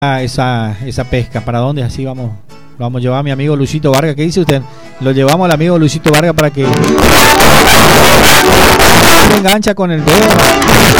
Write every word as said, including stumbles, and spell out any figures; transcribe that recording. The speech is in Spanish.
esa, esa pesca? ¿Para dónde? Así vamos, lo vamos a llevar a mi amigo Luisito Vargas. ¿Qué dice usted? Lo llevamos al amigo Luisito Vargas para que se engancha con el dedo.